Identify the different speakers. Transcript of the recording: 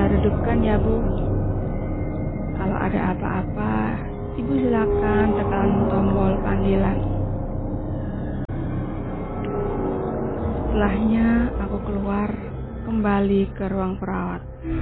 Speaker 1: redupkan ya Bu. Kalau ada apa-apa, Ibu silakan tekan tombol panggilan. Setelahnya aku keluar kembali ke ruang perawat.